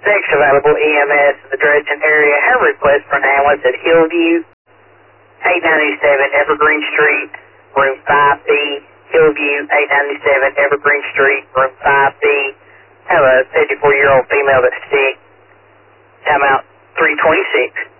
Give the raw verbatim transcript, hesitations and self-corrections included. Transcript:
Next available E M S in the Dresden area have a request for an ambulance at Hillview, eight ninety-seven Evergreen Street, room five B. Hillview, eight ninety-seven Evergreen Street, room five B. Have a fifty-four-year-old female that's sick. Time out three twenty-six.